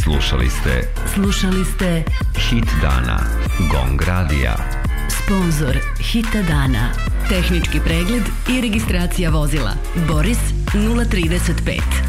Slušali ste Hit dana GONG radija. Sponzor Hita dana. Tehnički pregled i registracija vozila Boris 035.